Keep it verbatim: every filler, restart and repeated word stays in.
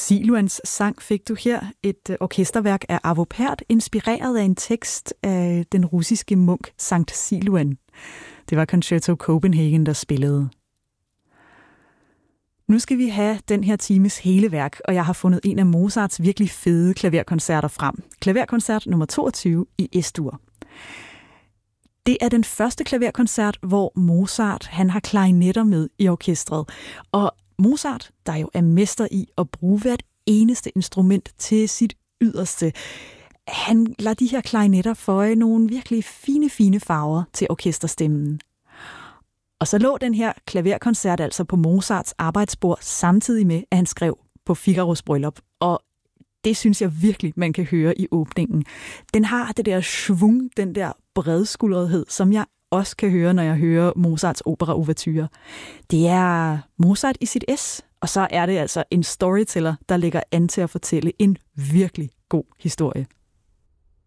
Siluans sang fik du her, et orkesterværk af Arvo Pärt, inspireret af en tekst af den russiske munk Sankt Siluan. Det var Concerto Copenhagen, der spillede. Nu skal vi have den her times hele værk, og jeg har fundet en af Mozarts virkelig fede klaverkoncerter frem. Klaverkoncert nummer toogtyve i Es-dur. Det er den første klaverkoncert, hvor Mozart han har klarinetter med i orkestret. Og Mozart, der jo er mester i at bruge hvert eneste instrument til sit yderste, han lader de her klarinetter føje nogle virkelig fine, fine farver til orkesterstemmen. Og så lå den her klaverkoncert altså på Mozarts arbejdsbord samtidig med, at han skrev på Figaros bryllup. Og det synes jeg virkelig, man kan høre i åbningen. Den har det der schwung, den der bredskuldrethed, som jeg også kan høre, når jeg hører Mozarts opera-ouverture. Det er Mozart i sit S, og så er det altså en storyteller, der lægger an til at fortælle en virkelig god historie.